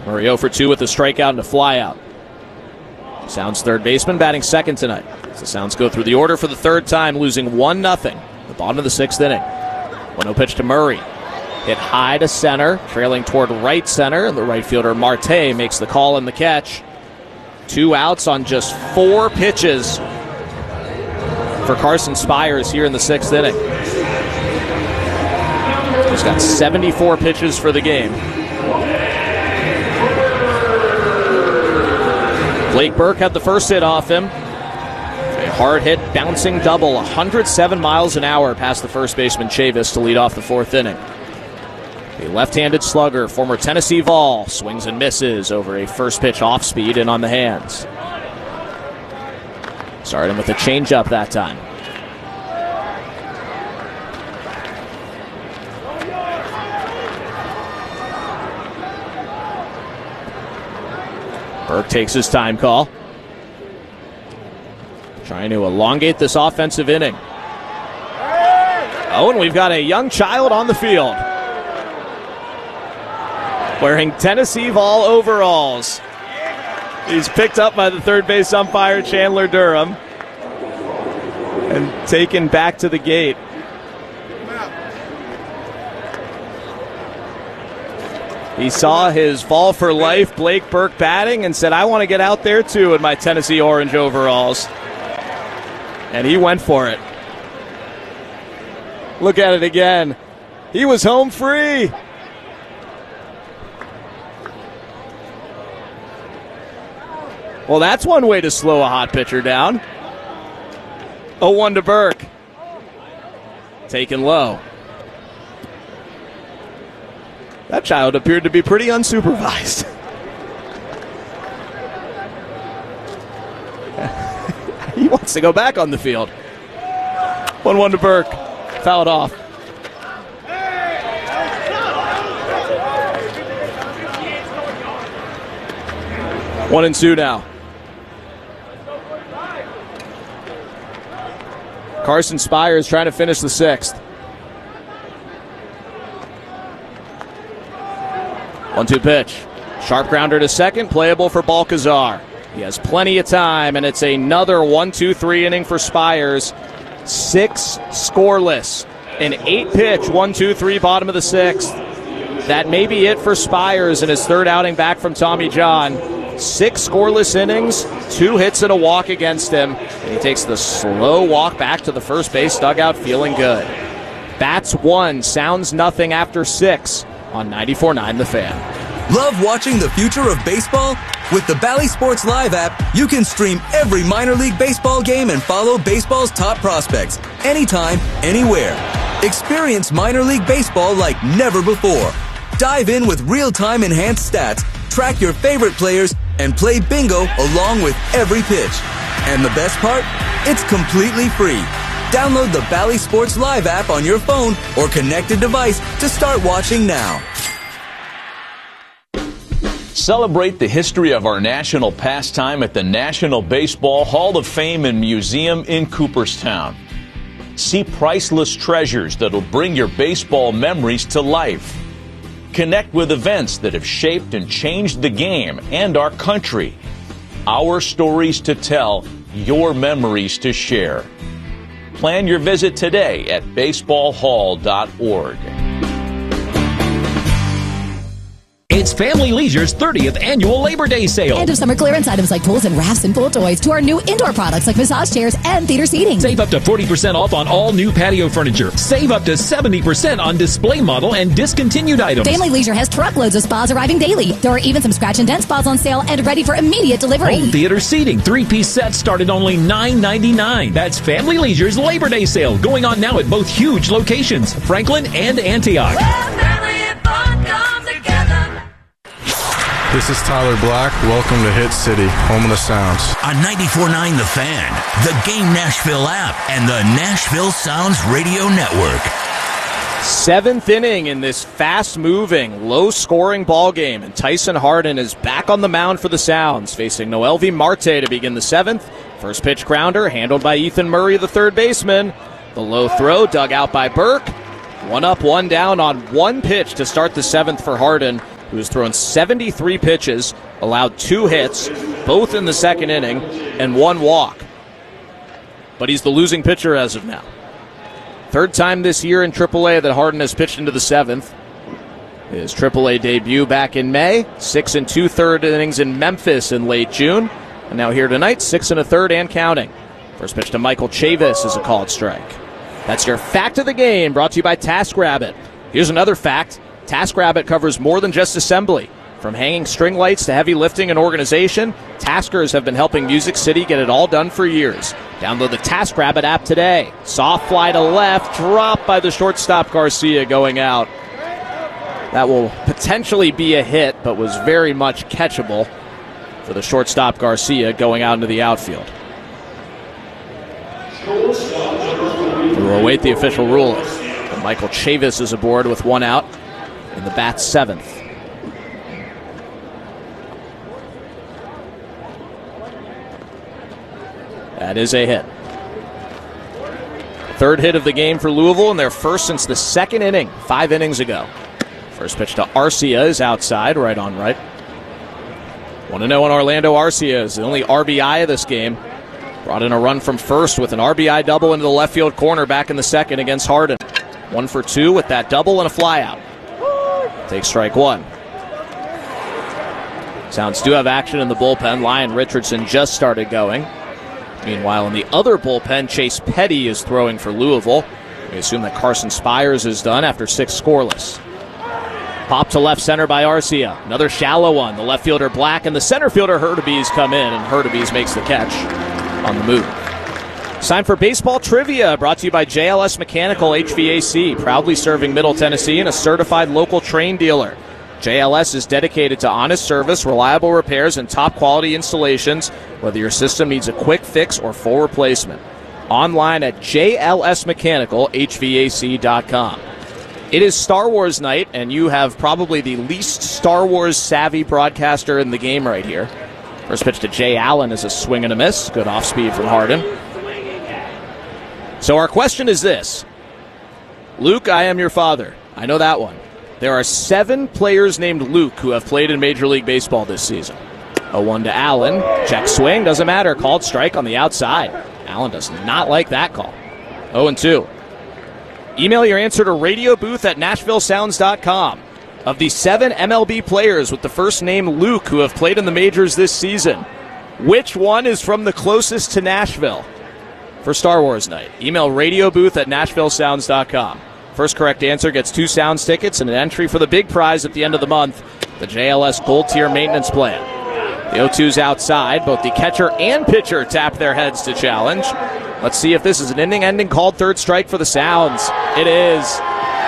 Murray 0 for 2 with a strikeout and a flyout. Sounds third baseman batting second tonight. The Sounds go through the order for the third time, losing 1-0. The bottom of the sixth inning. 1-0 pitch to Murray. Hit high to center, trailing toward right center, and the right fielder Marte makes the call and the catch. 2 outs on just 4 pitches for Carson Spires here in the sixth inning. He's got 74 pitches for the game. Blake Burke had the first hit off him. A hard hit, bouncing double, 107 miles an hour past the first baseman Chavis to lead off the fourth inning. A left-handed slugger, former Tennessee Vol, swings and misses over a first pitch off speed and on the hands. Starting with a changeup that time. Burke takes his time call. Trying to elongate this offensive inning. Oh, and we've got a young child on the field. Wearing Tennessee Vol overalls. He's picked up by the third base umpire, Chandler Durham, and taken back to the gate. He saw his Vol for life, Blake Burke, batting and said, I want to get out there too in my Tennessee orange overalls. And he went for it. Look at it again. He was home free. Well, that's one way to slow a hot pitcher down. 0-1 to Burke. Taken low. That child appeared to be pretty unsupervised. He wants to go back on the field. 1-1 to Burke. Fouled off. One and two now. Carson Spires trying to finish the sixth. 1-2 pitch. Sharp grounder to second, playable for Balcazar. He has plenty of time, and it's another 1-2-3 inning for Spires. 6 scoreless. An 8-pitch 1-2-3 bottom of the sixth. That may be it for Spires in his third outing back from Tommy John. 6 scoreless innings, 2 hits and a walk against him. And he takes the slow walk back to the first base dugout feeling good. Bats 1, Sounds nothing after 6 on 94.9 The Fan. Love watching the future of baseball? With the Bally Sports Live app, you can stream every minor league baseball game and follow baseball's top prospects anytime, anywhere. Experience minor league baseball like never before. Dive in with real-time enhanced stats, track your favorite players, and play bingo along with every pitch. And the best part? It's completely free. Download the Bally Sports Live app on your phone or connected device to start watching now. Celebrate the history of our national pastime at the National Baseball Hall of Fame and Museum in Cooperstown. See priceless treasures that'll bring your baseball memories to life. Connect with events that have shaped and changed the game and our country. Our stories to tell, your memories to share. Plan your visit today at baseballhall.org. It's Family Leisure's 30th annual Labor Day sale. End of summer clearance items like tools and rafts and pool toys to our new indoor products like massage chairs and theater seating. Save up to 40% off on all new patio furniture. Save up to 70% on display model and discontinued items. Family Leisure has truckloads of spas arriving daily. There are even some scratch and dent spas on sale and ready for immediate delivery. Home theater seating, 3-piece sets start at only $9.99. That's Family Leisure's Labor Day sale going on now at both huge locations, Franklin and Antioch. This is Tyler Black. Welcome to Hit City, home of the Sounds. On 94.9 The Fan, the Game Nashville app, and the Nashville Sounds Radio Network. 7th inning in this fast-moving, low-scoring ball game, and Tyson Harden is back on the mound for the Sounds, facing Noelvi Marte to begin the 7th. First pitch grounder handled by Ethan Murray, the third baseman. The low throw dug out by Burke. 1 up, 1 down on 1 pitch to start the 7th for Harden. who's thrown 73 pitches, allowed 2 hits, both in the second inning, and 1 walk. But he's the losing pitcher as of now. Third time this year in AAA that Harden has pitched into the 7th. His AAA debut back in May, 6 2/3 innings in Memphis in late June, and now here tonight, 6 1/3 and counting. First pitch to Michael Chavis is a called strike. That's your fact of the game, brought to you by TaskRabbit. Here's another fact. TaskRabbit covers more than just assembly. From hanging string lights to heavy lifting and organization, Taskers have been helping Music City get it all done for years. Download the TaskRabbit app today. Soft fly to left, dropped by the shortstop Garcia going out. That will potentially be a hit, but was very much catchable for the shortstop Garcia going out into the outfield. We will await the official ruling. But Michael Chavis is aboard with 1 out in the bat's 7th. That is a hit. Third hit of the game for Louisville, and their first since the second inning, 5 innings ago. First pitch to Arcia is outside, right on right. 1-0 on Orlando Arcia is the only RBI of this game. Brought in a run from first with an RBI double into the left field corner back in the second against Harden. 1 for 2 with that double and a flyout. Takes strike 1. Sounds do have action in the bullpen. Lyon Richardson just started going. Meanwhile, in the other bullpen, Chase Petty is throwing for Louisville. We assume that Carson Spires is done after 6 scoreless. Pop to left center by Arcia. Another shallow one. The left fielder Black and the center fielder Hurtubise come in, and Hurtubise makes the catch on the move. It's time for baseball trivia, brought to you by JLS Mechanical HVAC, proudly serving Middle Tennessee and a certified local Trane dealer. JLS is dedicated to honest service, reliable repairs, and top-quality installations, whether your system needs a quick fix or full replacement. Online at jlsmechanicalhvac.com. It is Star Wars night, and you have probably the least Star Wars-savvy broadcaster in the game right here. First pitch to Jay Allen is a swing and a miss. Good off-speed from Harden. So our question is this. Luke, I am your father. I know that one. There are 7 players named Luke who have played in Major League Baseball this season. 0-1 to Allen. Check swing. Doesn't matter. Called strike on the outside. Allen does not like that call. 0-2. Email your answer to radiobooth@nashvillesounds.com. Of the 7 MLB players with the first name Luke who have played in the majors this season, which one is from the closest to Nashville for Star Wars night? Email radiobooth@nashvillesounds.com. First correct answer gets 2 Sounds tickets and an entry for the big prize at the end of the month, the JLS Gold Tier Maintenance Plan. The 0-2's outside. Both the catcher and pitcher tap their heads to challenge. Let's see if this is an inning-ending called third strike for the Sounds. It is.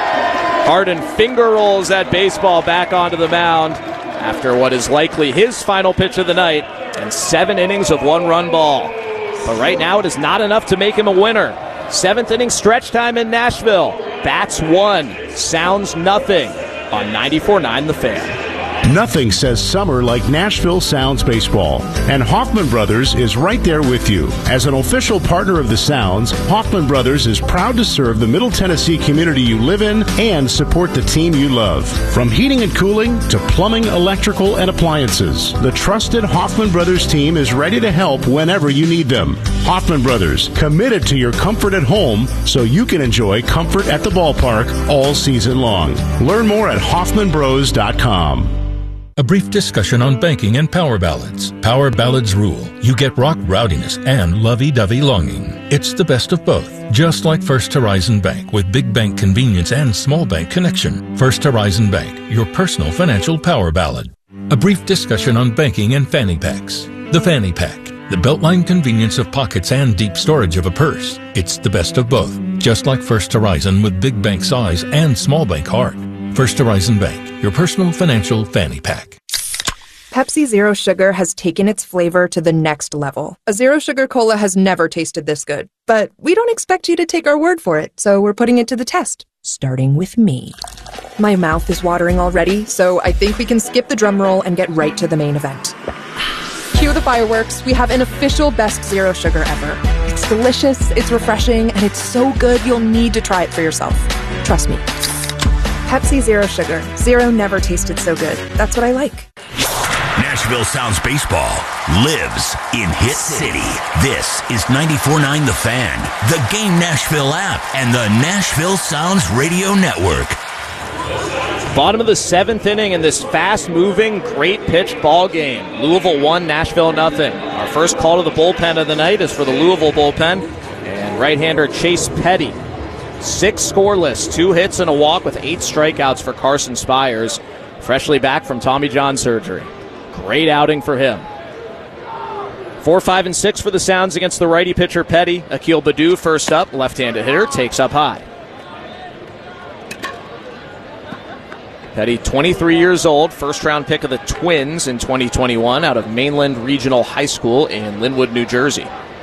Harden finger rolls that baseball back onto the mound after what is likely his final pitch of the night and 7 innings of 1-run ball. But right now it is not enough to make him a winner. 7th inning stretch time in Nashville. Bats 1, Sounds nothing on 94.9 The Fan. Nothing says summer like Nashville Sounds baseball, and Hoffman Brothers is right there with you. As an official partner of the Sounds, Hoffman Brothers is proud to serve the Middle Tennessee community you live in and support the team you love. From heating and cooling to plumbing, electrical, and appliances, the trusted Hoffman Brothers team is ready to help whenever you need them. Hoffman Brothers, committed to your comfort at home so you can enjoy comfort at the ballpark all season long. Learn more at hoffmanbros.com. A brief discussion on banking and power ballads. Power ballads rule. You get rock rowdiness and lovey-dovey longing. It's the best of both. Just like First Horizon Bank with big bank convenience and small bank connection. First Horizon Bank, your personal financial power ballad. A brief discussion on banking and fanny packs. The fanny pack. The Beltline convenience of pockets and deep storage of a purse. It's the best of both. Just like First Horizon with big bank size and small bank heart. First Horizon Bank, your personal financial fanny pack. Pepsi Zero Sugar has taken its flavor to the next level. A Zero Sugar Cola has never tasted this good. But we don't expect you to take our word for it, so we're putting it to the test. Starting with me. My mouth is watering already, so I think we can skip the drum roll and get right to the main event. Cue the fireworks. We have an official best Zero Sugar ever. It's delicious, it's refreshing, and it's so good you'll need to try it for yourself. Trust me. Pepsi Zero Sugar. Zero never tasted so good. That's what I like. Nashville Sounds Baseball lives in Hit City. This is 94.9 The Fan, the Game Nashville app, and the Nashville Sounds Radio Network. Bottom of the 7th inning in this fast-moving, great-pitched ball game. Louisville 1, Nashville nothing. Our first call to the bullpen of the night is for the Louisville bullpen. And right-hander Chase Petty. 6 scoreless, 2 hits and a walk with 8 strikeouts for Carson Spires. Freshly back from Tommy John surgery. Great outing for him. 4, 5, and 6 for the Sounds against the righty pitcher Petty. Akil Baddoo first up, left-handed hitter, takes up high. Petty, 23 years old, first-round pick of the Twins in 2021 out of Mainland Regional High School in Linwood, New Jersey.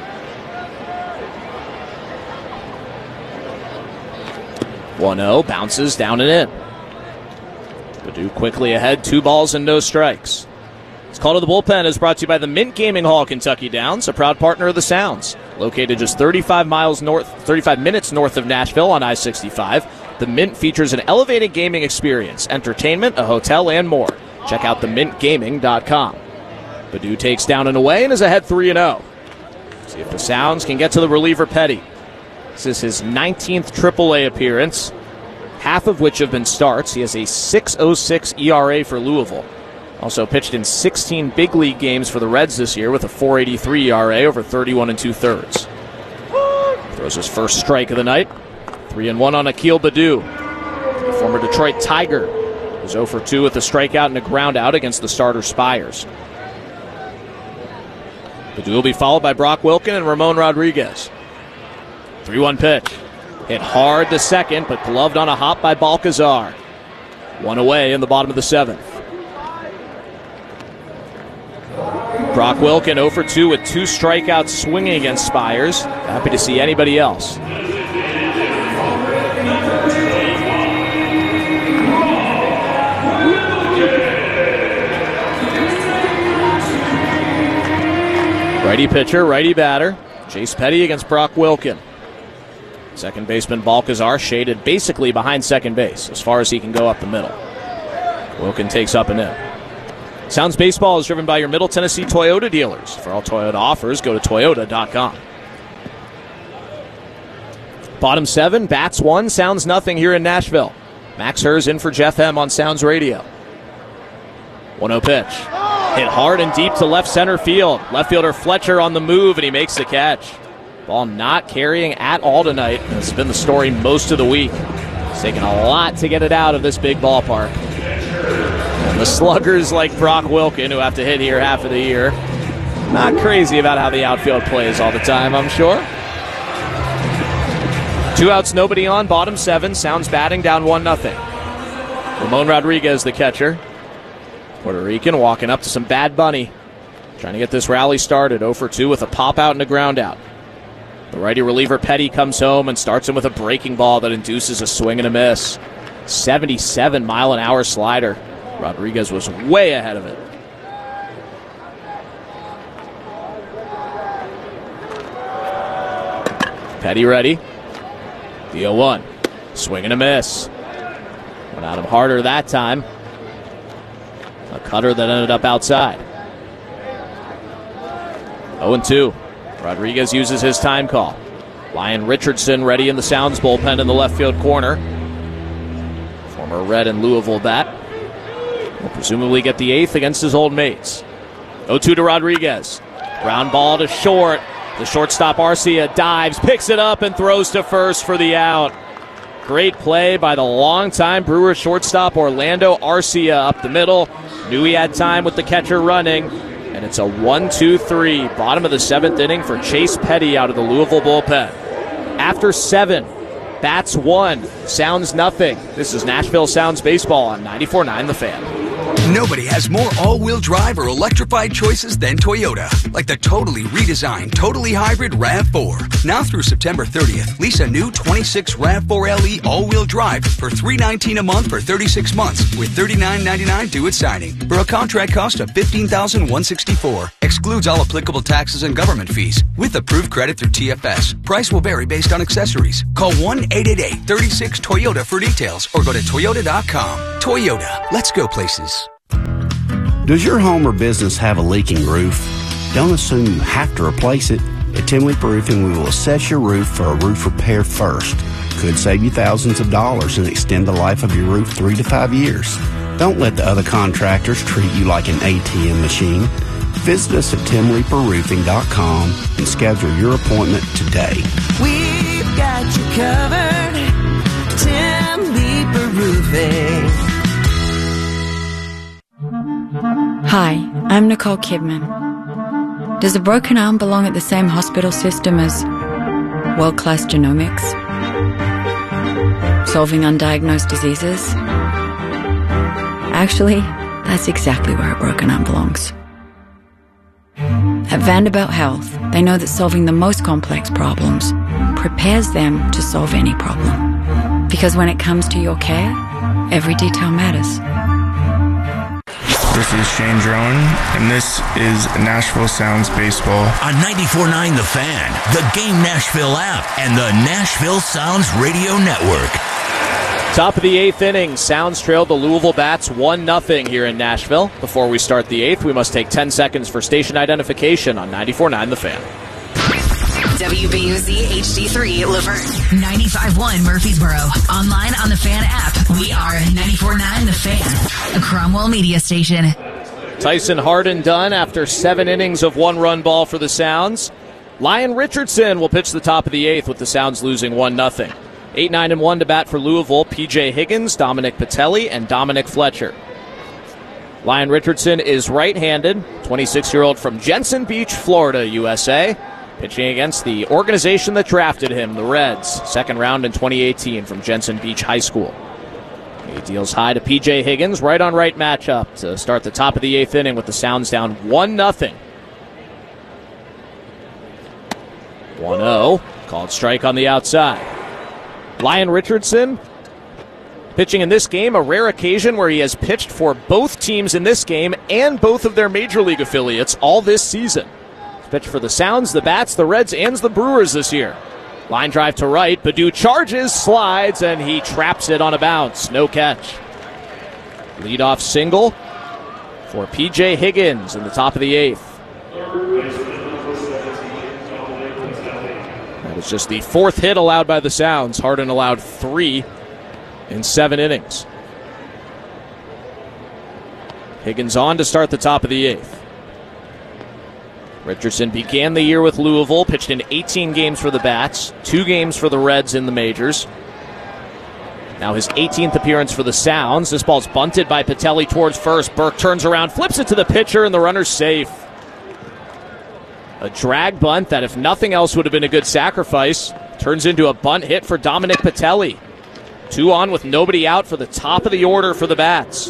1-0, bounces down and in. Baddoo quickly ahead, 2 balls and no strikes. This call to the bullpen is brought to you by the Mint Gaming Hall, Kentucky Downs, a proud partner of the Sounds. Located just 35 minutes north of Nashville on I-65, the Mint features an elevated gaming experience, entertainment, a hotel, and more. Check out themintgaming.com. Baddoo takes down and away and is ahead 3-0. See if the Sounds can get to the reliever Petty. This is his 19th AAA appearance, half of which have been starts. He has a 6.06 ERA for Louisville. Also pitched in 16 big league games for the Reds this year with a 4.83 ERA over 31 2/3. Throws his first strike of the night. 3-1 on Akil Baddoo. The former Detroit Tiger was 0 for 2 with a strikeout and a ground out against the starter Spires. Baddoo will be followed by Brock Wilken and Ramon Rodriguez. 3-1 pitch. Hit hard to second, but gloved on a hop by Balcazar. 1 away in the bottom of the 7th. Brock Wilken 0 for 2 with 2 strikeouts swinging against Spires. Happy to see anybody else. Righty pitcher, righty batter. Chase Petty against Brock Wilken. Second baseman Balcazar shaded basically behind second base as far as he can go up the middle. Wilken takes up and in. Sounds Baseball is driven by your Middle Tennessee Toyota dealers. For all Toyota offers, go to Toyota.com. Bottom 7, bats 1, Sounds nothing here in Nashville. Max Hers in for Jeff M on Sounds Radio. 1-0 pitch. Hit hard and deep to left center field. Left fielder Fletcher on the move, and he makes the catch. Ball not carrying at all tonight. This has been the story most of the week. It's taken a lot to get it out of this big ballpark. And the sluggers like Brock Wilken, who have to hit here half of the year, not crazy about how the outfield plays all the time, I'm sure. 2 outs, nobody on, bottom 7. Sounds batting down 1-0. Ramon Rodriguez, the catcher. Puerto Rican walking up to some Bad Bunny. Trying to get this rally started. 0 for 2 with a pop out and a ground out. The righty reliever Petty comes home and starts him with a breaking ball that induces a swing and a miss. 77-mile-an-hour slider. Rodriguez was way ahead of it. Petty ready. The 0-1. Swing and a miss. Went at him harder that time. A cutter that ended up outside. 0-2. Rodriguez uses his time call. Lyon Richardson ready in the Sounds bullpen in the left field corner. Former Red and Louisville bat. Will presumably get the 8th against his old mates. 0-2 to Rodriguez. Ground ball to short. The shortstop Arcia dives, picks it up, and throws to first for the out. Great play by the longtime Brewer shortstop Orlando Arcia up the middle. Knew he had time with the catcher running. And it's a 1-2-3, bottom of the 7th inning for Chase Petty out of the Louisville bullpen. After 7, bats 1, Sounds nothing. This is Nashville Sounds Baseball on 94.9 The Fan. Nobody has more all-wheel drive or electrified choices than Toyota. Like the totally redesigned, totally hybrid RAV4. Now through September 30th, lease a new 26 RAV4 LE all-wheel drive for $319 a month for 36 months with $39.99 due at signing. For a contract cost of $15,164. Excludes all applicable taxes and government fees. With approved credit through TFS. Price will vary based on accessories. Call 1-888-36-TOYOTA for details or go to Toyota.com. Toyota. Let's go places. Does your home or business have a leaking roof? Don't assume you have to replace it. At Tim Leeper Roofing, we will assess your roof for a roof repair first. Could save you thousands of dollars and extend the life of your roof 3 to 5 years. Don't let the other contractors treat you like an ATM machine. Visit us at TimLeeperRoofing.com and schedule your appointment today. We've got you covered. Tim Leeper Roofing. Hi, I'm Nicole Kidman. Does a broken arm belong at the same hospital system as world-class genomics? Solving undiagnosed diseases? Actually, that's exactly where a broken arm belongs. At Vanderbilt Health, they know that solving the most complex problems prepares them to solve any problem. Because when it comes to your care, every detail matters. This is Shane Drone, and this is Nashville Sounds Baseball. On 94.9 The Fan, the Game Nashville app, and the Nashville Sounds Radio Network. Top of the 8th inning, Sounds trailed the Louisville Bats 1-0 here in Nashville. Before we start the 8th, we must take 10 seconds for station identification on 94.9 The Fan. WBUZ HD3 Laverne, 95.1 Murfreesboro. Online on the Fan app. We are 94.9 The Fan, a Cromwell media station. Tyson Hardin done after 7 innings of 1-run ball for the Sounds. Lyon Richardson will pitch the top of the 8th with the Sounds losing 1-0. 8-9-1 to bat for Louisville, P.J. Higgins, Dominic Patelli, and Dominic Fletcher. Lyon Richardson is right-handed, 26-year-old from Jensen Beach, Florida, USA. Pitching against the organization that drafted him, the Reds. Second round in 2018 from Jensen Beach High School. He deals high to P.J. Higgins, right-on-right matchup to start the top of the 8th inning with the Sounds down 1-0. 1-0, called strike on the outside. Lyon Richardson pitching in this game, a rare occasion where he has pitched for both teams in this game and both of their major league affiliates all this season. Pitch for the Sounds, the Bats, the Reds, and the Brewers this year. Line drive to right. Baddoo charges, slides, and he traps it on a bounce. No catch. Leadoff single for P.J. Higgins in the top of the 8th. That was just the 4th hit allowed by the Sounds. Hardin allowed 3 in 7 innings. Higgins on to start the top of the 8th. Richardson began the year with Louisville, pitched in 18 games for the Bats, 2 games for the Reds in the majors. Now his 18th appearance for the Sounds. This ball's bunted by Patelli towards first. Burke turns around, flips it to the pitcher, and the runner's safe. A drag bunt that, if nothing else, would have been a good sacrifice. Turns into a bunt hit for Dominic Patelli. 2 on with nobody out for the top of the order for the Bats.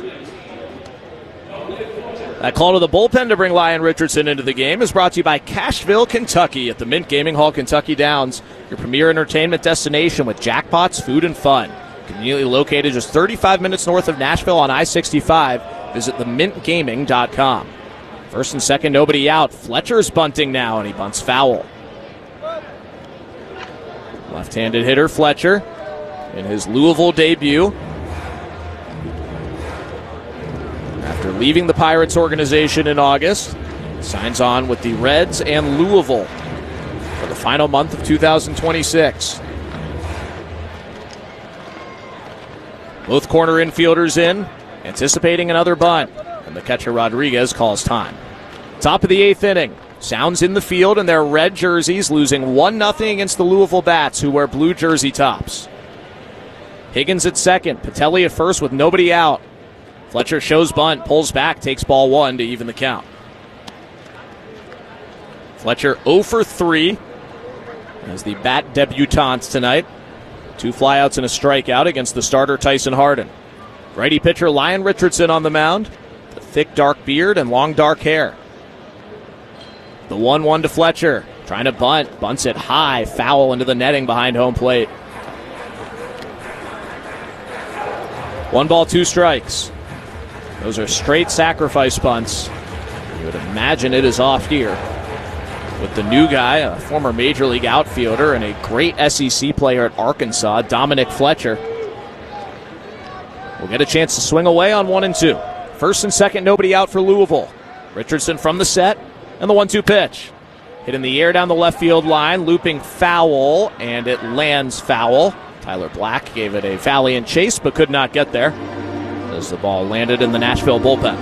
That call to the bullpen to bring Lyon Richardson into the game is brought to you by Cashville, Kentucky at the Mint Gaming Hall, Kentucky Downs, your premier entertainment destination with jackpots, food, and fun. Conveniently located just 35 minutes north of Nashville on I-65. Visit themintgaming.com. First and second, nobody out. Fletcher's bunting now, and he bunts foul. Left-handed hitter Fletcher in his Louisville debut. After leaving the Pirates organization in August, signs on with the Reds and Louisville for the final month of 2026. Both corner infielders in, anticipating another bunt, and the catcher Rodriguez calls time. Top of the 8th inning, Sounds in the field in their red jerseys, losing 1-0 against the Louisville Bats, who wear blue jersey tops. Higgins at second, Patelli at first with nobody out. Fletcher shows bunt, pulls back, takes ball 1 to even the count. Fletcher 0 for 3 as the Bat debutante tonight. 2 flyouts and a strikeout against the starter Tyson Hardin. Righty pitcher Lyon Richardson on the mound. The thick dark beard and long dark hair. The 1-1 to Fletcher. Trying to bunt. Bunts it high. Foul into the netting behind home plate. 1 ball, 2 strikes. Those are straight sacrifice bunts. You would imagine it is off here. With the new guy, a former Major League outfielder and a great SEC player at Arkansas, Dominic Fletcher, will get a chance to swing away on 1 and 2. First and second, nobody out for Louisville. Richardson from the set, and the 1-2 pitch. Hit in the air down the left field line, looping foul, and it lands foul. Tyler Black gave it a valiant chase, but could not get there as the ball landed in the Nashville bullpen.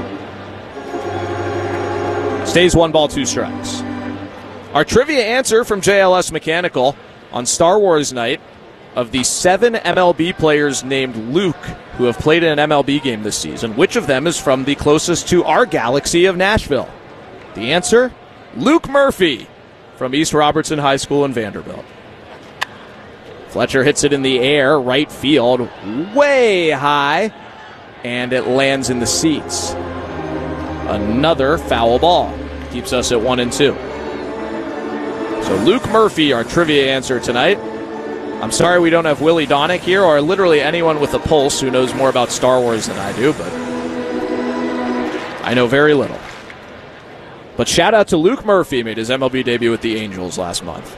Stays 1 ball, 2 strikes. Our trivia answer from JLS Mechanical on Star Wars night: of the 7 MLB players named Luke who have played in an MLB game this season, which of them is from the closest to our galaxy of Nashville? The answer, Luke Murphy from East Robertson High School in Vanderbilt. Fletcher hits it in the air, right field, way high, and it lands in the seats. Another foul ball. Keeps us at 1 and 2. So Luke Murphy, our trivia answer tonight. I'm sorry we don't have Willie Donick here, or literally anyone with a pulse who knows more about Star Wars than I do, but I know very little. But shout out to Luke Murphy, made his MLB debut with the Angels last month.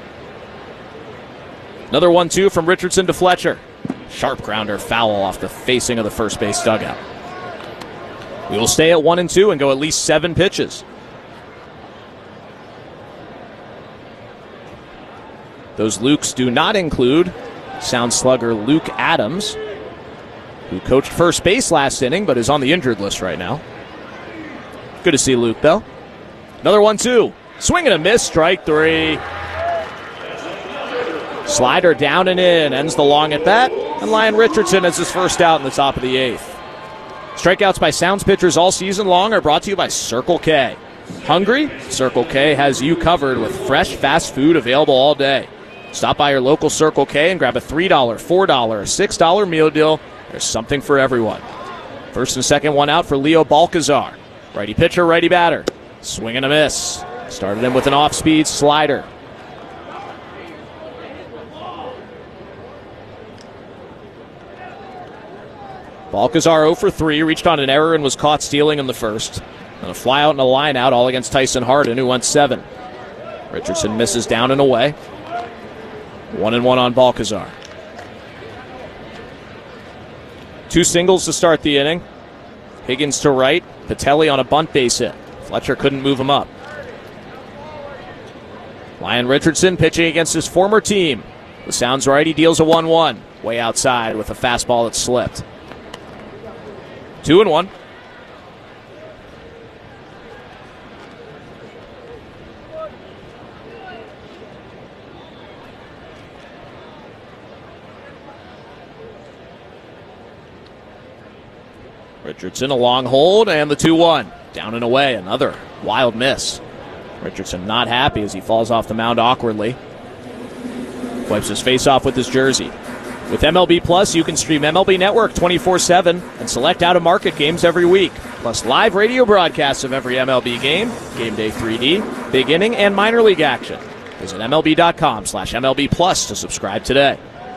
Another 1-2 from Richardson to Fletcher. Sharp grounder, foul off the facing of the first base dugout. We will stay at 1 and 2 and go at least 7 pitches. Those Lukes do not include sound slugger Luke Adams, who coached first base last inning but is on the injured list right now. Good to see Luke, though. Another 1-2. Swing and a miss, strike 3. Slider down and in, ends the long at bat, and Lyon Richardson has his first out in the top of the 8th. Strikeouts by Sounds pitchers all season long are brought to you by Circle K. Hungry? Circle K has you covered with fresh, fast food available all day. Stop by your local Circle K and grab a $3, $4, or $6 meal deal. There's something for everyone. First and second, 1 out for Leo Balcazar. Righty pitcher, righty batter. Swing and a miss. Started him with an off-speed slider. Balcazar 0 for 3, reached on an error and was caught stealing in the first. And a fly out and a line out all against Tyson Harden, who went 7. Richardson misses down and away. 1-1 on Balcazar. 2 singles to start the inning. Higgins to right, Patelli on a bunt base hit. Fletcher couldn't move him up. Lyon Richardson pitching against his former team. The Sounds righty deals a 1-1. Way outside with a fastball that slipped. 2-1. Richardson a long hold and the 2-1. Down and away, another wild miss. Richardson not happy as he falls off the mound awkwardly. Wipes his face off with his jersey. With MLB Plus, you can stream MLB Network 24/7 and select out-of-market games every week. Plus live radio broadcasts of every MLB game, Game Day 3D, Big Inning, and minor league action. Visit MLB.com/MLB Plus to subscribe today.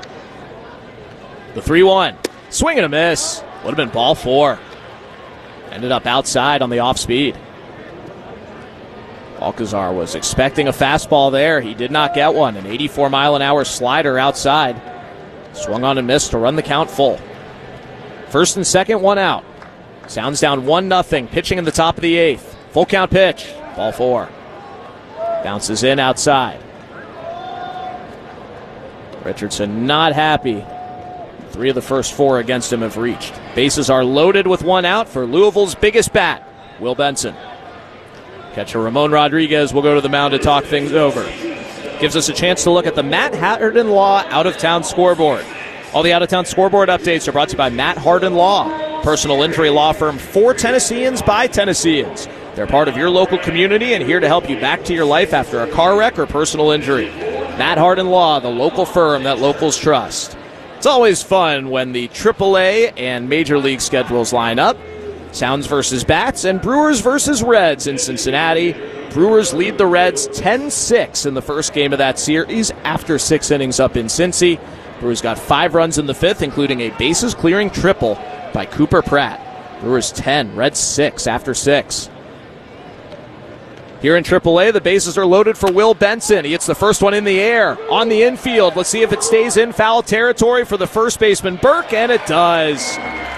The 3-1. Swing and a miss. Would have been ball 4. Ended up outside on the off-speed. Balcazar was expecting a fastball there. He did not get one. An 84-mile-an-hour slider outside. Swung on and missed to run the count full. First and second, 1 out. Sounds down 1-0. Pitching in the top of the 8th. Full count pitch. Ball 4. Bounces in outside. Richardson not happy. 3 of the first 4 against him have reached. Bases are loaded with 1 out for Louisville's biggest bat, Will Benson. Catcher Ramon Rodriguez will go to the mound to talk things over. Gives us a chance to look at the Matt Harden Law out-of-town scoreboard. All the out-of-town scoreboard updates are brought to you by Matt Harden Law, personal injury law firm for Tennesseans by Tennesseans. They're part of your local community and here to help you back to your life after a car wreck or personal injury. Matt Harden Law, the local firm that locals trust. It's always fun when the AAA and Major League schedules line up. Sounds versus Bats and Brewers versus Reds in Cincinnati. Brewers lead the Reds 10-6 in the first game of that series after 6 innings up in Cincy. Brewers got 5 runs in the 5th, including a bases-clearing triple by Cooper Pratt. Brewers 10, Reds 6 after 6. Here in AAA, the bases are loaded for Will Benson. He hits the first one in the air, on the infield. Let's see if it stays in foul territory for the first baseman, Burke, and it does.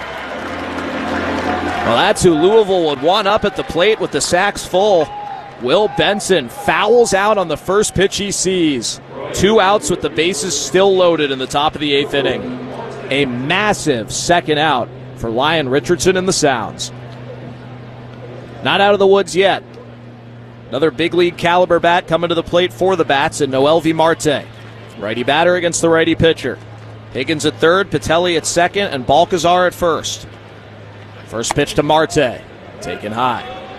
Well, that's who Louisville would want up at the plate with the sacks full. Will Benson fouls out on the first pitch he sees. 2 outs with the bases still loaded in the top of the 8th inning. A massive second out for Lyon Richardson and the Sounds. Not out of the woods yet. Another big league caliber bat coming to the plate for the Bats in Noelvi Marte. Righty batter against the righty pitcher. Higgins at third, Patelli at second, and Balcazar at first. First pitch to Marte, taken high.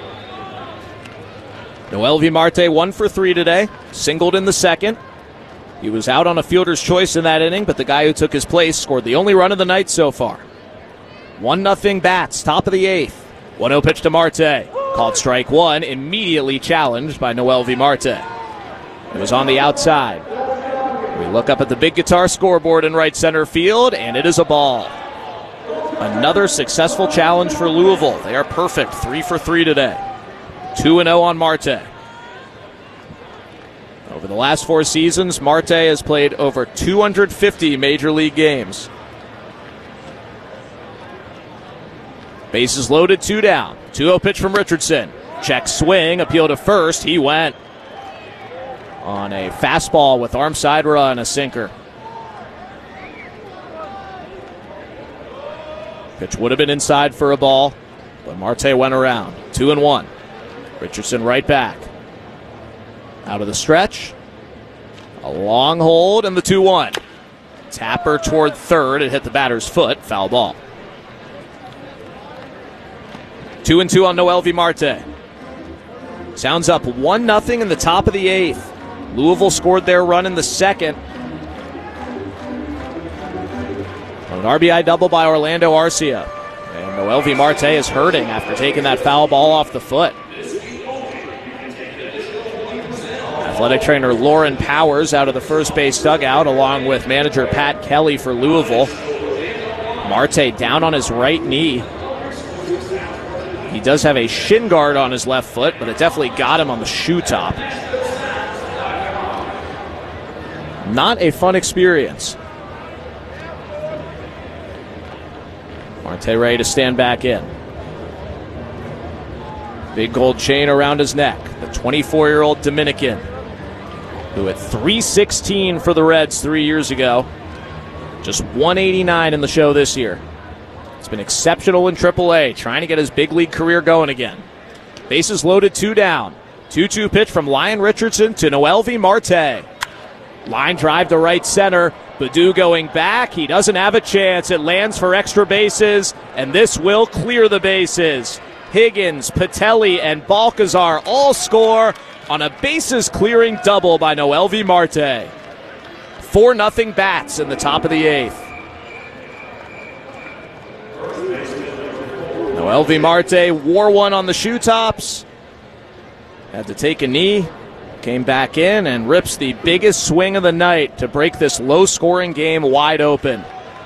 Noelvi Marte 1 for 3 today, singled in the second. He was out on a fielder's choice in that inning, but the guy who took his place scored the only run of the night so far. 1-0 Bats, top of the 8th. 1-0 pitch to Marte. Called strike 1, immediately challenged by Noelvi Marte. It was on the outside. We look up at the big guitar scoreboard in right center field, and it is a ball. Another successful challenge for Louisville. They are perfect, 3 for 3 today. 2-0 on Marte. Over the last 4 seasons, Marte has played over 250 Major League games. Bases loaded, 2 down. 2-0 pitch from Richardson. Check swing, appeal to first. He went on a fastball with arm side run, a sinker. Pitch would have been inside for a ball, but Marte went around. 2-1. Richardson right back. Out of the stretch. A long hold and the 2-1. Tapper toward third. It hit the batter's foot. Foul ball. 2-2 on Noelvi Marte. Sounds up 1-0 in the top of the 8th. Louisville scored their run in the second. An RBI double by Orlando Arcia. And Noelvi Marte is hurting after taking that foul ball off the foot. Athletic trainer Lauren Powers out of the first base dugout along with manager Pat Kelly for Louisville. Marte down on his right knee. He does have a shin guard on his left foot, but it definitely got him on the shoe top. Not a fun experience. Marte ready to stand back in. Big gold chain around his neck. The 24-year-old Dominican who hit .316 for the Reds 3 years ago. Just .189 in the show this year. It's been exceptional in AAA, trying to get his big league career going again. Bases loaded, 2 down. 2-2 pitch from Lyon Richardson to Noelvi Marte. Line drive to right center. Baddoo going back. He doesn't have a chance. It lands for extra bases, and this will clear the bases. Higgins, Patelli, and Balcazar all score on a bases-clearing double by Noelvi Marte. 4-0 Bats in the top of the 8th. Noelvi Marte wore one on the shoe tops. Had to take a knee. Came back in and rips the biggest swing of the night to break this low-scoring game wide open.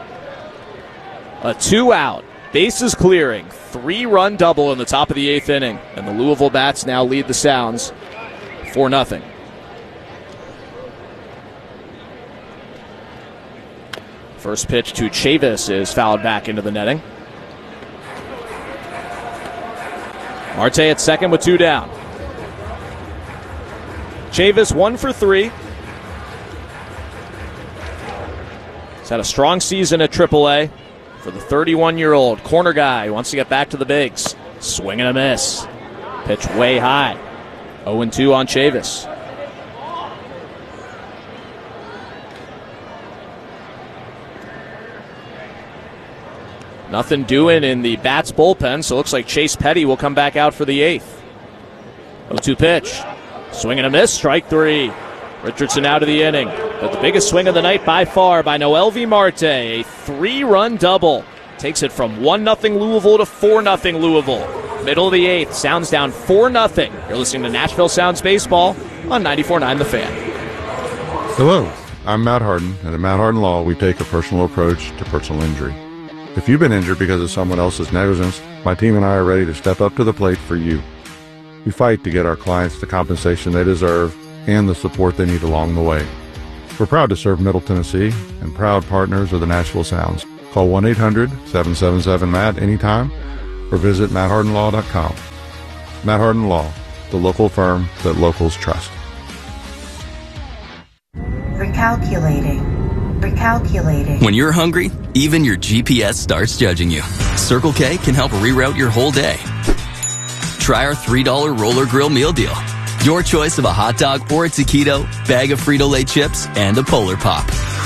A 2-out, bases clearing, 3-run double in the top of the 8th inning. And the Louisville Bats now lead the Sounds 4-0. First pitch to Chavis is fouled back into the netting. Marte at second with 2 down. Chavis 1 for 3. He's had a strong season at AAA for the 31-year-old corner guy who wants to get back to the bigs. Swing and a miss. Pitch way high. 0-2 on Chavis. Nothing doing in the Bats bullpen, so it looks like Chase Petty will come back out for the 8th. 0-2 pitch. Swing and a miss, strike 3. Richardson out of the inning, but the biggest swing of the night by far by Noelvi Marte, a 3-run double. Takes it from 1-0 Louisville to 4-0 Louisville. Middle of the 8th, Sounds down 4-0. You're listening to Nashville Sounds Baseball on 94.9 The Fan. Hello, I'm Matt Harden, and at Matt Harden Law, we take a personal approach to personal injury. If you've been injured because of someone else's negligence, my team and I are ready to step up to the plate for you. We fight to get our clients the compensation they deserve and the support they need along the way. We're proud to serve Middle Tennessee and proud partners of the Nashville Sounds. Call 1-800-777-MATT anytime or visit matthardenlaw.com. Matt Harden Law, the local firm that locals trust. Recalculating. When you're hungry, even your GPS starts judging you. Circle K can help reroute your whole day. Try our $3 Roller Grill Meal Deal. Your choice of a hot dog or a taquito, bag of Frito-Lay chips, and a Polar Pop.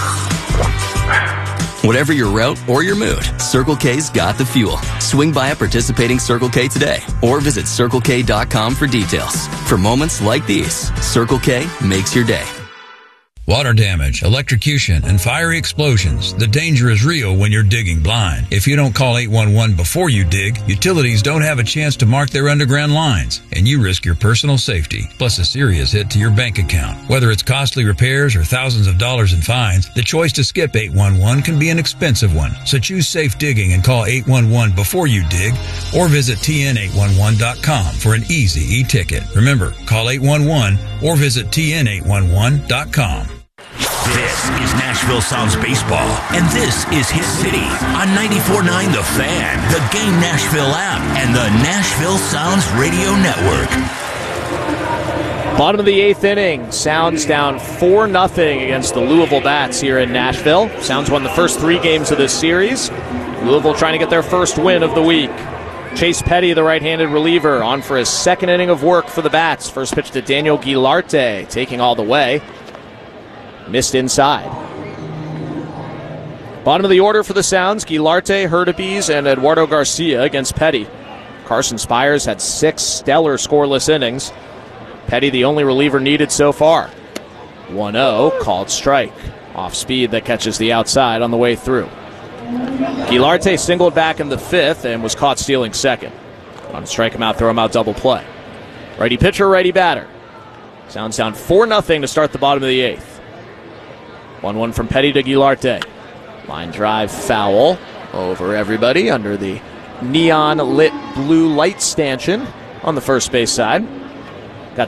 Whatever your route or your mood, Circle K's got the fuel. Swing by a participating Circle K today or visit CircleK.com for details. For moments like these, Circle K makes your day. Water damage, electrocution, and fiery explosions. The danger is real when you're digging blind. If you don't call 811 before you dig, utilities don't have a chance to mark their underground lines, and you risk your personal safety, plus a serious hit to your bank account. Whether it's costly repairs or thousands of dollars in fines, the choice to skip 811 can be an expensive one. So choose safe digging and call 811 before you dig, or visit tn811.com for an easy e-ticket. Remember, call 811 or visit tn811.com. This is Nashville Sounds Baseball, and this is Hit City on 94.9 The Fan, the Game Nashville app, and the Nashville Sounds Radio Network. Bottom of the 8th inning, Sounds down 4-0 against the Louisville Bats here in Nashville. Sounds won the first 3 games of this series. Louisville trying to get their first win of the week. Chase Petty, the right-handed reliever, on for his second inning of work for the Bats. First pitch to Daniel Guilarte, taking all the way. Missed inside. Bottom of the order for the Sounds, Guilarte, Hurtubise, and Eduardo Garcia against Petty. Carson Spires had 6 stellar scoreless innings. Petty the only reliever needed so far. 1-0, called strike. Off speed that catches the outside on the way through. Guilarte singled back in the 5th and was caught stealing second. On to strike him out, throw him out, double play. Righty pitcher, righty batter. Sounds down 4-0 to start the bottom of the 8th. 1-1 from Petty to Guilarte. Line drive foul over everybody under the neon-lit blue light stanchion on the first base side. Got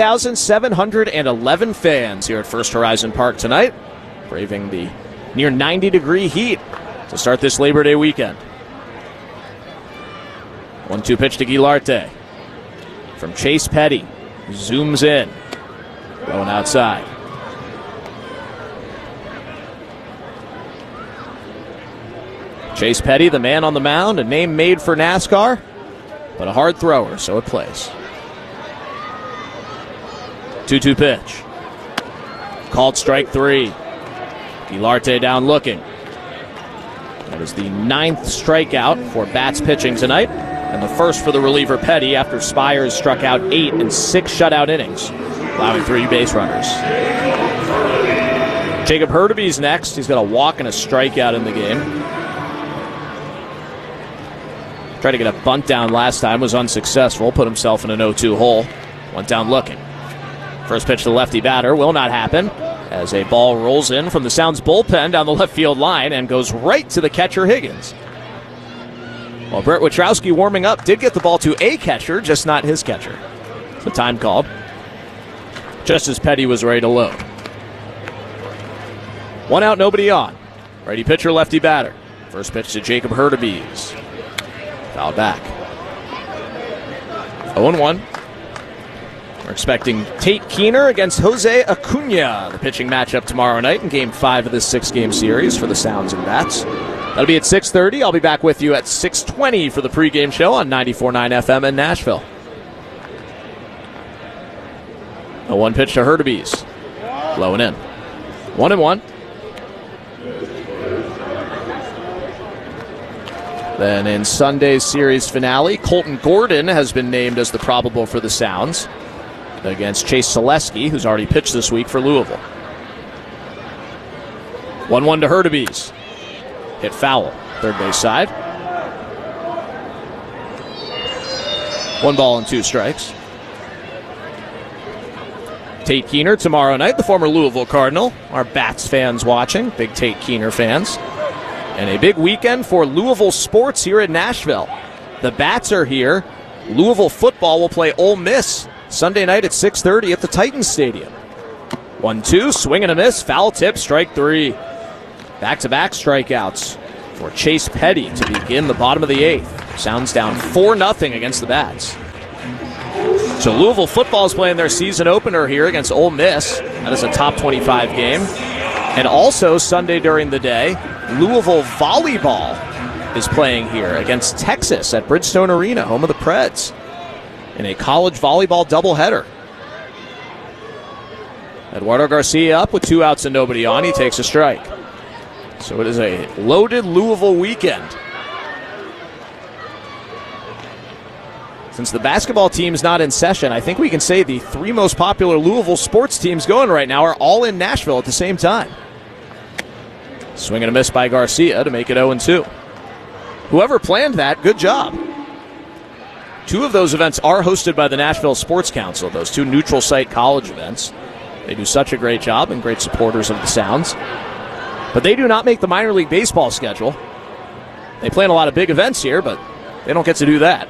7,711 fans here at First Horizon Park tonight, braving the near 90-degree heat to start this Labor Day weekend. 1-2 pitch to Guilarte. From Chase Petty. Zooms in. Going outside. Chase Petty, the man on the mound, a name made for NASCAR, but a hard thrower, so it plays. 2-2 pitch. Called strike 3. Guilarte down looking. That is the 9th strikeout for Bats pitching tonight, and the first for the reliever Petty after Spires struck out 8 in 6 shutout innings, allowing 3 base runners. Jacob Hurtubise next. He's got a walk and a strikeout in the game. Tried to get a bunt down last time, was unsuccessful, put himself in an 0-2 hole. Went down looking. First pitch to the lefty batter will not happen as a ball rolls in from the Sounds bullpen down the left field line and goes right to the catcher Higgins. Well, Brett Witrowski warming up did get the ball to a catcher, just not his catcher. The time called. Just as Petty was ready to load. 1 out, nobody on. Righty pitcher, lefty batter. First pitch to Jacob Hurtubise. Foul back. 0-1. We're expecting Tate Keener against Jose Acuna, the pitching matchup tomorrow night in Game 5 of this 6-game series for the Sounds and Bats. That'll be at 6:30. I'll be back with you at 6:20 for the pregame show on 94.9 FM in Nashville. A 1 pitch to Hurtubise. Blowing in. 1-1. Then in Sunday's series finale, Colton Gordon has been named as the probable for the Sounds. against Chase Selesky, who's already pitched this week for Louisville. 1-1 to Hurtubise. Hit foul, third base side. 1 ball and 2 strikes. Tate Keener tomorrow night, the former Louisville Cardinal. Our Bats fans watching, big Tate Keener fans. And a big weekend for Louisville sports here in Nashville. The Bats are here. Louisville football will play Ole Miss Sunday night at 6:30 at the Titans Stadium. 1-2, swing and a miss, foul tip, strike 3. Back-to-back strikeouts for Chase Petty to begin the bottom of the 8th. Sounds down 4-0 against the Bats. So Louisville football is playing their season opener here against Ole Miss. That is a top 25 game. And also Sunday during the day, Louisville volleyball is playing here against Texas at Bridgestone Arena, home of the Preds, in a college volleyball doubleheader. Eduardo Garcia up with 2 outs and nobody on. He takes a strike. So it is a loaded Louisville weekend. Since the basketball team's not in session, I think we can say the 3 most popular Louisville sports teams going right now are all in Nashville at the same time. Swing and a miss by Garcia to make it 0-2. Whoever planned that, good job. 2 of those events are hosted by the Nashville Sports Council, those 2 neutral site college events. They do such a great job and great supporters of the Sounds. But they do not make the minor league baseball schedule. They plan a lot of big events here, but they don't get to do that.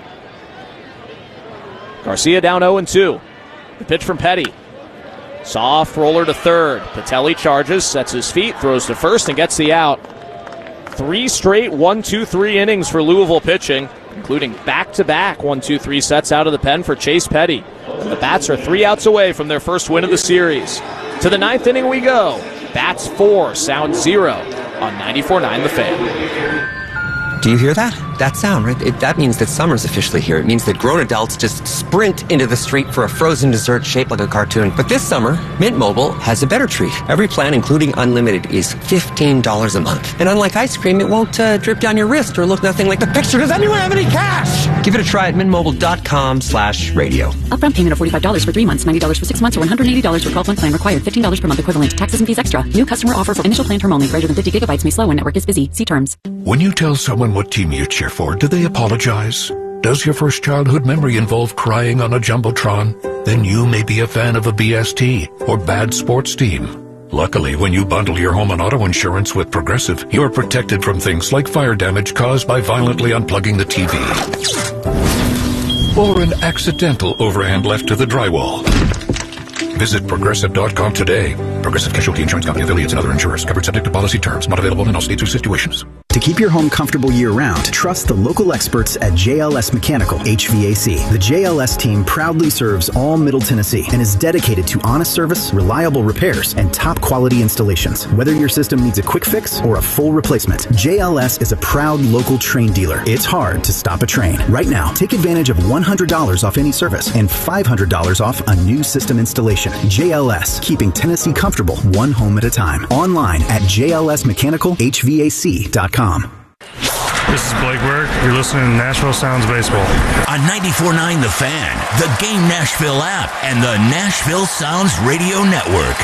Garcia down 0-2. The pitch from Petty. Soft roller to third. Patelli charges, sets his feet, throws to first, and gets the out. 3 straight 1-2-3 innings for Louisville pitching, including back-to-back 1-2-3 sets out of the pen for Chase Petty. And the Bats are 3 outs away from their first win of the series. To the 9th inning we go. Bats 4, Sound 0 on 94.9 The Fan. Do you hear that? That sound, right? That means that summer's officially here. It means that grown adults just sprint into the street for a frozen dessert shaped like a cartoon. But this summer, Mint Mobile has a better treat. Every plan, including unlimited, is $15 a month. And unlike ice cream, it won't drip down your wrist or look nothing like the picture. Does anyone have any cash? Give it a try at mintmobile.com/radio. Upfront payment of $45 for 3 months, $90 for 6 months, or $180 for 12-month plan required. $15 per month equivalent. Taxes and fees extra. New customer offer for initial plan term only. Greater than 50 gigabytes may slow when network is busy. See terms. When you tell someone what team you cheer for, do they apologize? Does your first childhood memory involve crying on a Jumbotron? Then you may be a fan of a BST or bad sports team. Luckily, when you bundle your home and auto insurance with Progressive, you're protected from things like fire damage caused by violently unplugging the TV. Or an accidental overhand left to the drywall. Visit Progressive.com today. Progressive Casualty Insurance Company, affiliates, and other insurers. Covered subject to policy terms. Not available in all states or situations. To keep your home comfortable year-round, trust the local experts at JLS Mechanical HVAC. The JLS team proudly serves all Middle Tennessee and is dedicated to honest service, reliable repairs, and top-quality installations. Whether your system needs a quick fix or a full replacement, JLS is a proud local Trane dealer. It's hard to stop a Trane. Right now, take advantage of $100 off any service and $500 off a new system installation. JLS, keeping Tennessee comfortable one home at a time. Online at jlsmechanicalhvac.com. This is Blake Burke. You're listening to Nashville Sounds Baseball. On 94.9 The Fan, the Game Nashville app, and the Nashville Sounds Radio Network.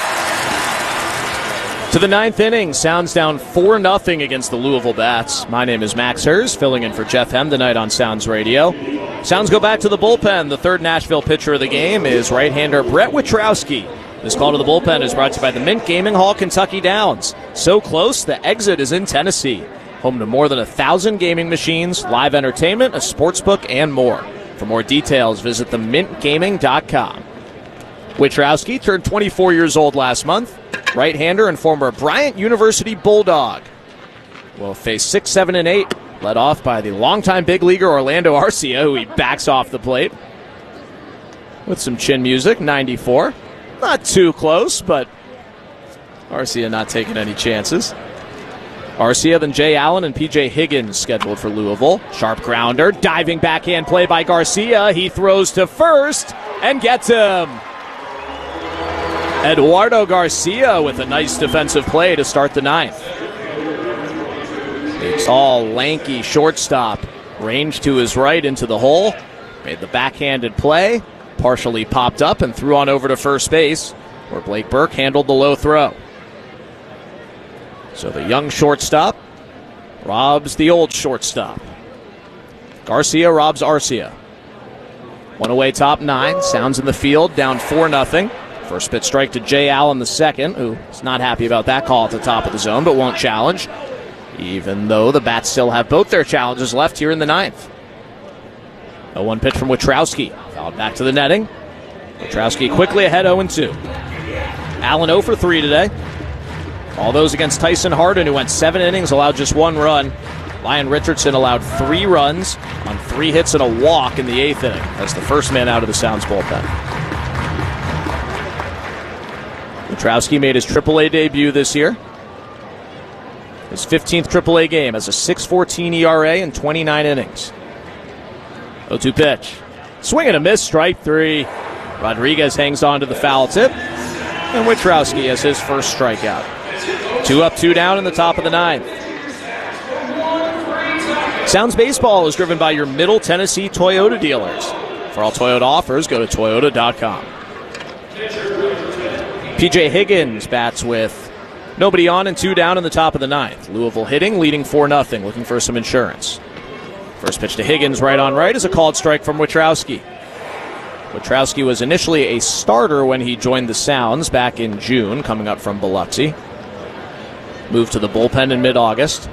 To the 9th inning, Sounds down 4-0 against the Louisville Bats. My name is Max Hers, filling in for Jeff Hem tonight on Sounds Radio. Sounds go back to the bullpen. The third Nashville pitcher of the game is right-hander Brett Witrowski. This call to the bullpen is brought to you by the Mint Gaming Hall, Kentucky Downs. So close, the exit is in Tennessee. Home to more than 1,000 gaming machines, live entertainment, a sportsbook, and more. For more details, visit themintgaming.com. Witrowski turned 24 years old last month. Right-hander and former Bryant University Bulldog. Will face 6, 7, and 8, led off by the longtime big leaguer Orlando Arcia, who he backs off the plate. With some chin music, 94. Not too close, but Arcia not taking any chances. Arcia, then Jay Allen and P.J. Higgins scheduled for Louisville. Sharp grounder, diving backhand play by Garcia. He throws to first and gets him. Eduardo Garcia with a nice defensive play to start the 9th. A tall, lanky shortstop ranged to his right into the hole. Made the backhanded play. partially popped up and threw on over to first base, where Blake Burke handled the low throw. So the young shortstop robs the old shortstop. Garcia robs Arcia. One away, top 9. Sounds in the field, down 4-0. First pitch strike to Jay Allen the second, who is not happy about that call at the top of the zone, but won't challenge, even though the Bats still have both their challenges left here in the 9th. A 1 pitch from Witrowski. Fouled back to the netting. Witrowski quickly ahead 0-2. Allen 0 for 3 today. All those against Tyson Hardin, who went 7 innings, allowed just 1 run. Lyon Richardson allowed 3 runs on 3 hits and a walk in the 8th inning as the first man out of the Sounds bullpen. Witrowski made his AAA debut this year. His 15th AAA game as a 6.14 ERA in 29 innings. 0-2 pitch. Swing and a miss, strike 3. Rodriguez hangs on to the foul tip. And Witrowski has his first strikeout. 2 up, 2 down in the top of the 9th. Sounds Baseball is driven by your Middle Tennessee Toyota dealers. For all Toyota offers, go to Toyota.com. P.J. Higgins bats with nobody on and 2 down in the top of the 9th. Louisville hitting, leading 4-0, looking for some insurance. First pitch to Higgins, right on right, is a called strike from Witrowski. Witrowski was initially a starter when he joined the Sounds back in June, coming up from Biloxi. Moved to the bullpen in mid-August.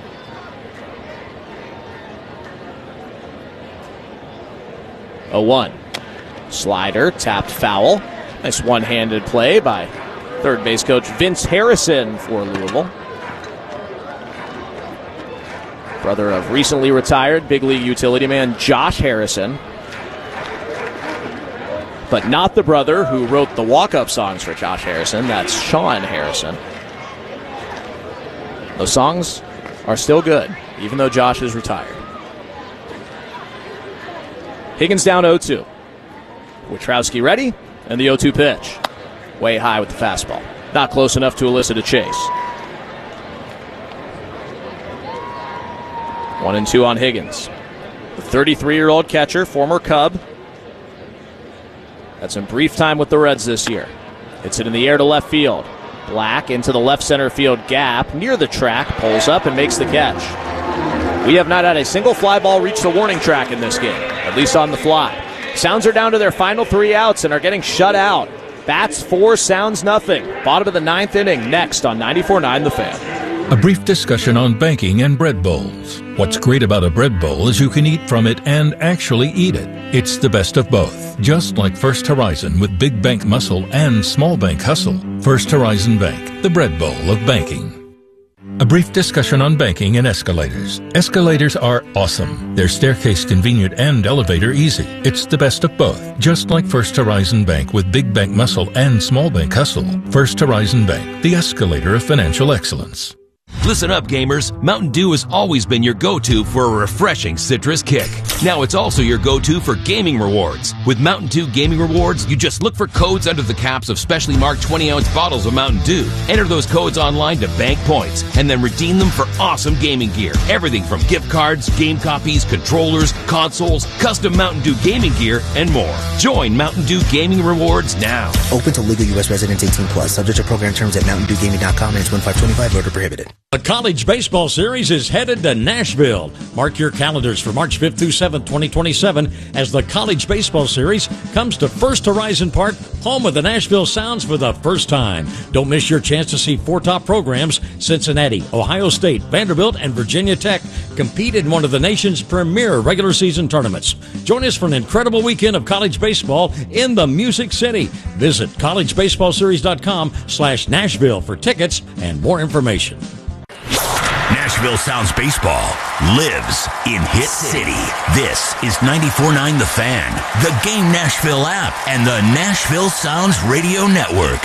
0-1. Slider, tapped foul. Nice one-handed play by third base coach Vince Harrison for Louisville. Brother of recently retired big league utility man Josh Harrison. But not the brother who wrote the walk-up songs for Josh Harrison. That's Sean Harrison. Those songs are still good, even though Josh is retired. Higgins down 0-2. Witrowski ready, and the 0-2 pitch. Way high with the fastball. Not close enough to elicit a chase. 1-2 on Higgins. The 33-year-old catcher, former Cub. Had some brief time with the Reds this year. Hits it in the air to left field. Black into the left center field gap near the track, pulls up and makes the catch. We have not had a single fly ball reach the warning track in this game, at least on the fly. Sounds are down to their final 3 outs and are getting shut out. Bats 4, Sounds nothing. Bottom of the 9th inning, next on 94.9 The Fan. A brief discussion on banking and bread bowls. What's great about a bread bowl is you can eat from it and actually eat it. It's the best of both, just like First Horizon with big bank muscle and small bank hustle. First Horizon Bank, the bread bowl of banking. A brief discussion on banking and escalators. Escalators are awesome. They're staircase convenient and elevator easy. It's the best of both, just like First Horizon Bank with big bank muscle and small bank hustle. First Horizon Bank, the escalator of financial excellence. Listen up, gamers. Mountain Dew has always been your go-to for a refreshing citrus kick. Now it's also your go-to for gaming rewards. With Mountain Dew Gaming Rewards, you just look for codes under the caps of specially marked 20-ounce bottles of Mountain Dew. Enter those codes online to bank points, and then redeem them for awesome gaming gear. Everything from gift cards, game copies, controllers, consoles, custom Mountain Dew gaming gear, and more. Join Mountain Dew Gaming Rewards now. Open to legal U.S. residents 18+. Subject to program terms at mountaindewgaming.com and it's 1525. Voter prohibited. The College Baseball Series is headed to Nashville. Mark your calendars for March 5th through 7th, 2027, as the College Baseball Series comes to First Horizon Park, home of the Nashville Sounds for the first time. Don't miss your chance to see 4 top programs. Cincinnati, Ohio State, Vanderbilt, and Virginia Tech compete in one of the nation's premier regular season tournaments. Join us for an incredible weekend of college baseball in the Music City. Visit collegebaseballseries.com/Nashville for tickets and more information. Nashville Sounds Baseball lives in Hit City. This is 94.9 The Fan, the Game Nashville app, and the Nashville Sounds Radio Network.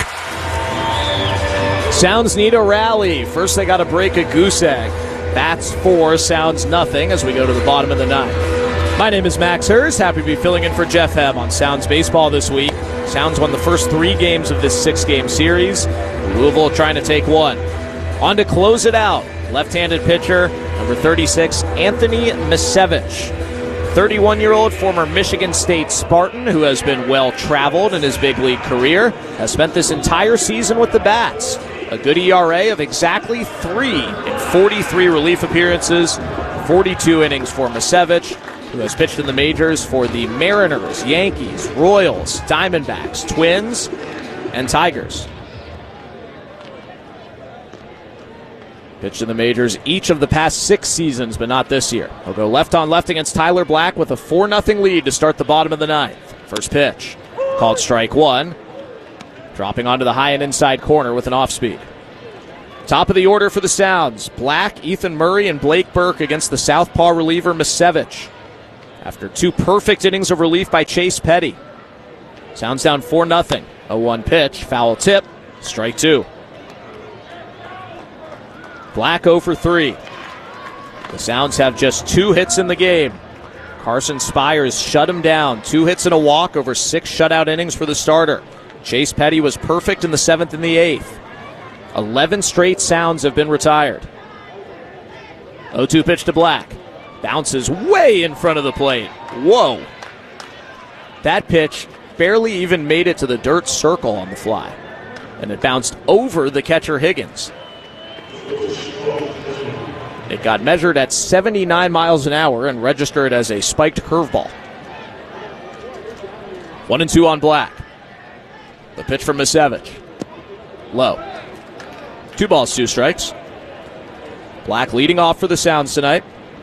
Sounds need a rally. First they got to break a goose egg. Bats 4, Sounds nothing as we go to the bottom of the 9th. My name is Max Hurst. Happy to be filling in for Jeff Hem on Sounds Baseball this week. Sounds won the first 3 games of this 6-game series. Louisville trying to take 1. On to close it out. Left-handed pitcher, number 36, Anthony Misevich. 31-year-old former Michigan State Spartan who has been well-traveled in his big league career, has spent this entire season with the Bats. A good ERA of exactly 3 in 43 relief appearances, 42 innings for Misevich, who has pitched in the majors for the Mariners, Yankees, Royals, Diamondbacks, Twins, and Tigers. Pitched in the majors each of the past 6 seasons, but not this year. He'll go left on left against Tyler Black with a 4-0 lead to start the bottom of the 9th. First pitch, called strike 1. Dropping onto the high and inside corner with an off-speed. Top of the order for the Sounds. Black, Ethan Murray, and Blake Burke against the southpaw reliever Misevich. After 2 perfect innings of relief by Chase Petty. Sounds down 4-0. A 1 pitch, foul tip, strike 2. Black 0 for 3. The Sounds have just 2 hits in the game. Carson Spires shut him down. 2 hits and a walk over 6 shutout innings for the starter. Chase Petty was perfect in the 7th and the 8th. 11 straight Sounds have been retired. 0-2 pitch to Black. Bounces way in front of the plate. Whoa. That pitch barely even made it to the dirt circle on the fly. And it bounced over the catcher Higgins. It got measured at 79 miles an hour and registered as a spiked curveball. 1-2 on Black. The pitch from Misevich. Low. 2 balls, 2 strikes. Black leading off for the Sounds tonight.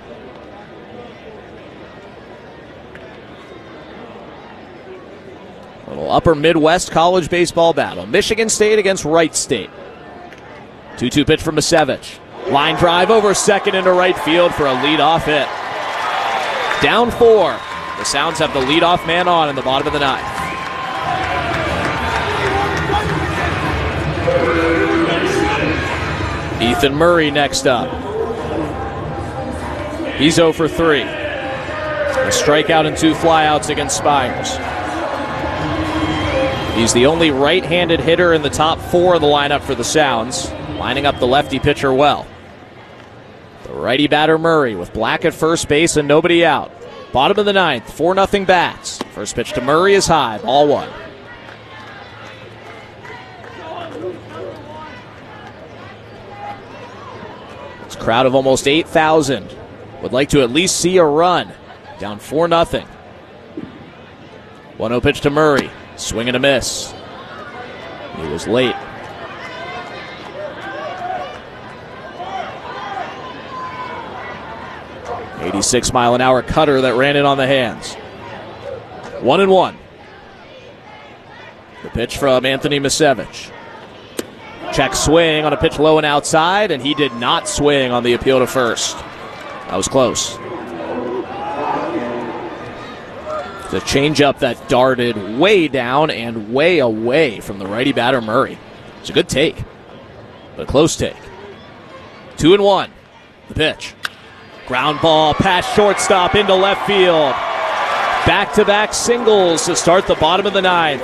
A little upper Midwest college baseball battle. Michigan State against Wright State. 2-2 pitch from Misevich. Line drive over second into right field for a leadoff hit. Down 4. The Sounds have the leadoff man on in the bottom of the 9th. Ethan Murray next up. He's 0 for 3. A strikeout and 2 flyouts against Spires. He's the only right-handed hitter in the top 4 of the lineup for the Sounds, lining up the lefty pitcher well. The righty batter Murray with Black at first base and nobody out. Bottom of the 9th, 4-0 Bats. First pitch to Murray is high, ball 1. This crowd of almost 8,000 would like to at least see a run. Down 4-0. 1-0 pitch to Murray. Swing and a miss. He was late. .86-mile-an-hour cutter that ran in on the hands. 1-1. The pitch from Anthony Misevich. Check swing on a pitch low and outside, and he did not swing on the appeal to first. That was close. The changeup that darted way down and way away from the righty batter Murray. It's a good take, but a close take. 2-1. The pitch. Ground ball past shortstop into left field. Back-to-back singles to start the bottom of the 9th.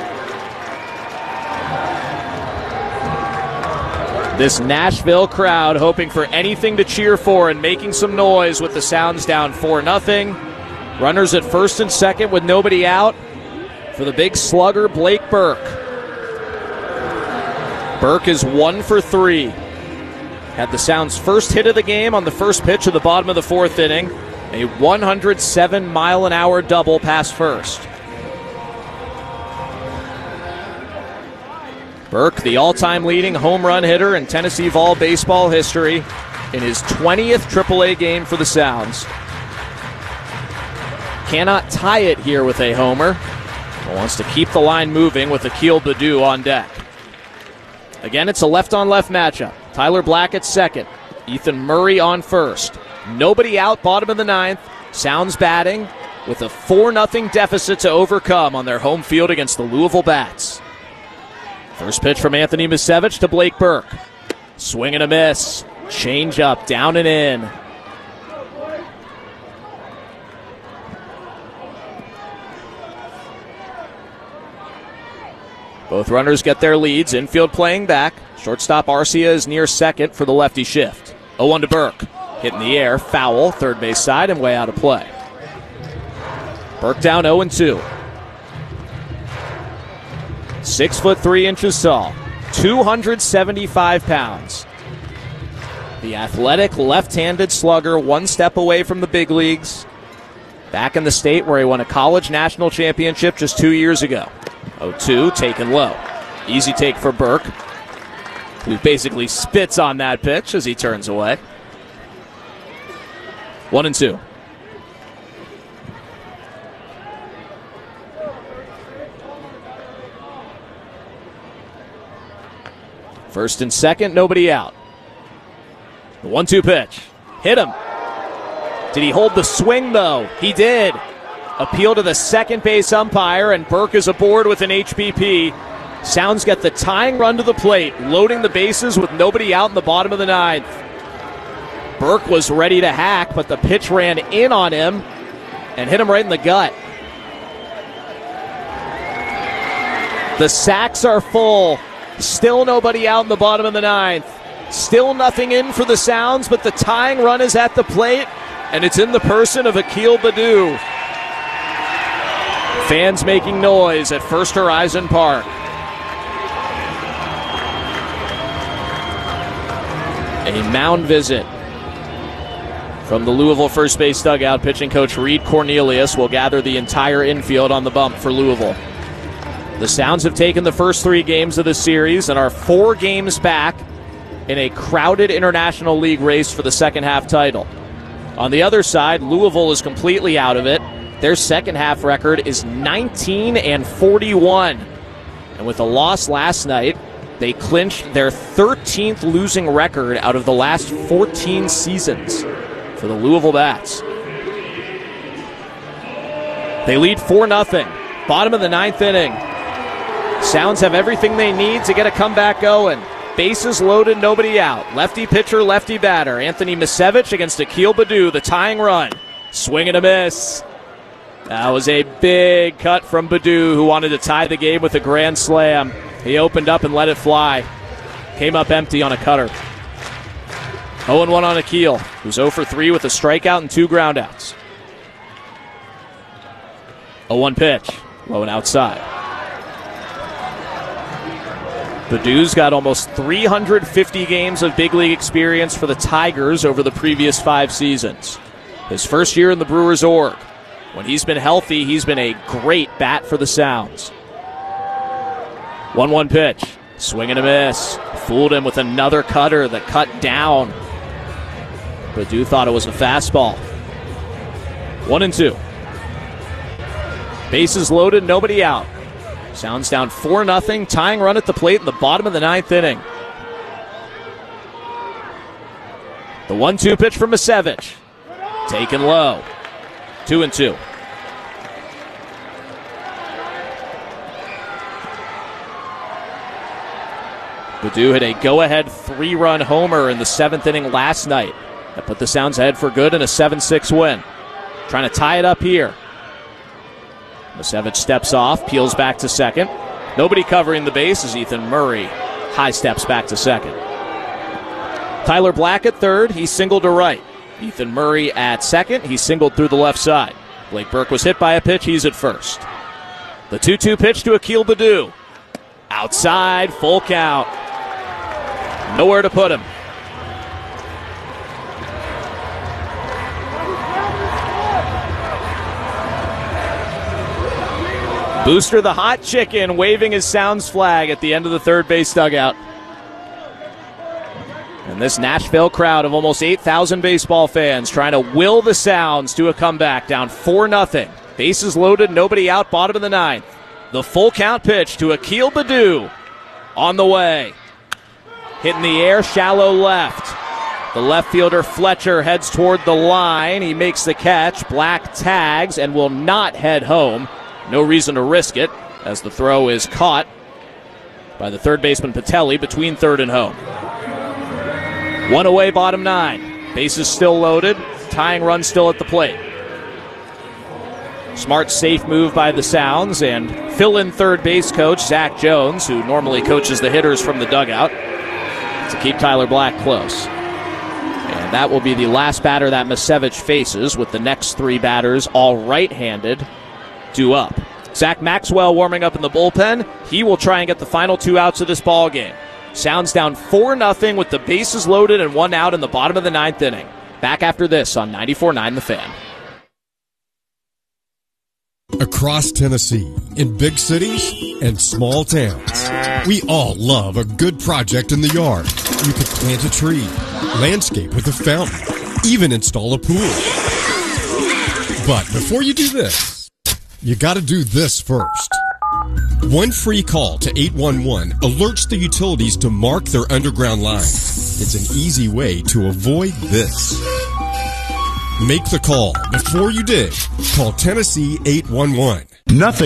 This Nashville crowd hoping for anything to cheer for and making some noise with the Sounds down 4-0. Runners at first and second with nobody out for the big slugger Blake Burke. Burke is 1 for 3. Had the Sounds' first hit of the game on the first pitch of the bottom of the 4th inning. A 107-mile-an-hour double past first. Burke, the all-time leading home run hitter in Tennessee Vol baseball history, in his 20th AAA game for the Sounds. Cannot tie it here with a homer. Wants to keep the line moving with Akil Baddoo on deck. Again, it's a left-on-left matchup. Tyler Black at second. Ethan Murray on first. Nobody out, bottom of the 9th. Sounds batting with a 4-0 deficit to overcome on their home field against the Louisville Bats. First pitch from Anthony Misevich to Blake Burke. Swing and a miss. Change up, down and in. Both runners get their leads. Infield playing back. Shortstop Arcia is near second for the lefty shift. 0-1 to Burke. Hit in the air, foul, third base side, and way out of play. Burke down 0-2. 6'3" tall, 275 pounds. The athletic left-handed slugger, one step away from the big leagues. Back in the state where he won a college national championship just 2 years ago. 0-2, taken low. Easy take for Burke, who basically spits on that pitch as he turns away. 1-2. First and second, nobody out. The 1-2 pitch. Hit him. Did he hold the swing, though? He did. Appeal to the second base umpire, and Burke is aboard with an HBP. Sounds get the tying run to the plate, loading the bases with nobody out in the bottom of the ninth. Burke was ready to hack, but the pitch ran in on him and hit him right in the gut. The sacks are full. Still nobody out in the bottom of the ninth. Still nothing in for the Sounds, but the tying run is at the plate, and it's in the person of Akil Baddoo. Fans making noise at First Horizon Park. A mound visit from the Louisville first base dugout. Pitching coach Reed Cornelius will gather the entire infield on the bump for Louisville. The Sounds have taken the first 3 games of the series and are 4 games back in a crowded International League race for the second half title. On the other side, Louisville is completely out of it. Their second half record is 19-41. And with a loss last night, they clinched their 13th losing record out of the last 14 seasons for the Louisville Bats. They lead 4-0. Bottom of the 9th inning. Sounds have everything they need to get a comeback going. Bases loaded, nobody out. Lefty pitcher, lefty batter. Anthony Misevich against Akil Baddoo, the tying run. Swing and a miss. That was a big cut from Baddoo, who wanted to tie the game with a grand slam. He opened up and let it fly. Came up empty on a cutter. 0-1 on Akil, who's 0 for 3 with a strikeout and 2 groundouts. 0-1 pitch, low and outside. Baddoo's got almost 350 games of big league experience for the Tigers over the previous 5 seasons. His first year in the Brewers org. When he's been healthy, he's been a great bat for the Sounds. 1-1 pitch. Swing and a miss. Fooled him with another cutter that cut down. Baddoo thought it was a fastball. 1-2. Bases loaded, nobody out. Sounds down 4-0, tying run at the plate in the bottom of the 9th inning. The 1-2 pitch from Misevich. Taken low. 2-2. Baddoo hit a go-ahead 3-run homer in the 7th inning last night. That put the Sounds ahead for good in a 7-6 win. Trying to tie it up here. Misevich steps off, peels back to second. Nobody covering the base as Ethan Murray high steps back to second. Tyler Black at third, he singled to right. Ethan Murray at second, he singled through the left side. Blake Burke was hit by a pitch, he's at first. The 2-2 pitch to Akil Baddoo. Outside, full count. Nowhere to put him. Booster the Hot Chicken waving his Sounds flag at the end of the third base dugout. And this Nashville crowd of almost 8,000 baseball fans trying to will the Sounds to a comeback, down 4-0. Bases loaded, nobody out, bottom of the 9th. The full count pitch to Akil Baddoo on the way. Hit in the air, shallow left. The left fielder Fletcher heads toward the line. He makes the catch. Black tags and will not head home. No reason to risk it, as the throw is caught by the third baseman Patelli between third and home. 1 away, bottom 9. Bases still loaded. Tying run still at the plate. Smart, safe move by the Sounds, and fill-in third base coach Zach Jones, who normally coaches the hitters from the dugout, to keep Tyler Black close. And that will be the last batter that Misevich faces, with the next 3 batters all right-handed due up. Zach Maxwell warming up in the bullpen. He will try and get the final 2 outs of this ball game. Sounds down 4-0 with the bases loaded and 1 out in the bottom of the 9th inning. Back after this on 94.9 The Fan. Across Tennessee, in big cities and small towns, we all love a good project in the yard. You could plant a tree, landscape with a fountain, even install a pool. But before you do this, you gotta do this first. One free call to 811 alerts the utilities to mark their underground lines. It's an easy way to avoid this. Make the call before you dig. Call Tennessee 811. Nothing